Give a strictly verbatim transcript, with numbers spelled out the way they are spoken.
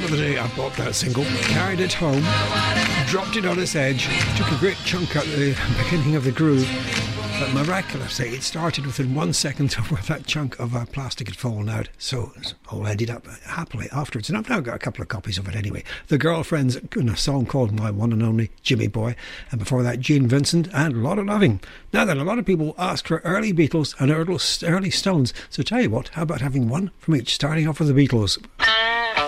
remember the day I bought that single, carried it home, dropped it on its edge, took a great chunk out of the beginning of the groove, but miraculously it started within one second of where that chunk of uh, plastic had fallen out, so it's all ended up happily afterwards. And I've now got a couple of copies of it anyway. The Girlfriends, in a song called My One and Only, Jimmy Boy, and before that Gene Vincent and A Lot of Loving. Now then, a lot of people ask for early Beatles and early Stones, so tell you what, how about having one from each, starting off with the Beatles.